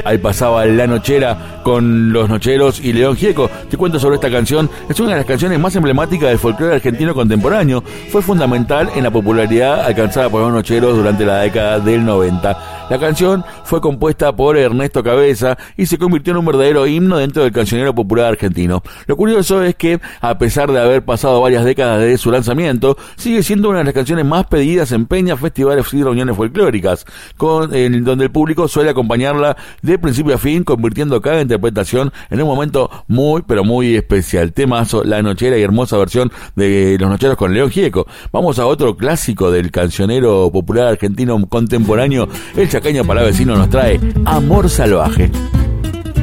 Ahí pasaba La Nochera con Los Nocheros y León Gieco. Te cuento sobre esta canción. Es una de las canciones más emblemáticas del folclore argentino contemporáneo. Fue fundamental en la popularidad alcanzada por Los Nocheros durante la década del 90. La canción fue compuesta por Ernesto Cabeza y se convirtió en un verdadero himno dentro del cancionero popular argentino. Lo curioso es que, a pesar de haber pasado varias décadas desde su lanzamiento, sigue siendo una de las canciones más pedidas en peñas, festivales y reuniones folclóricas, donde el público suele acompañarla de principio a fin, convirtiendo cada interpretación en un momento muy, pero muy especial. Temazo, La Nochera y hermosa versión de Los Nocheros con León Gieco. Vamos a otro clásico del cancionero popular argentino contemporáneo. El chaqueño Palavecino nos trae Amor Salvaje.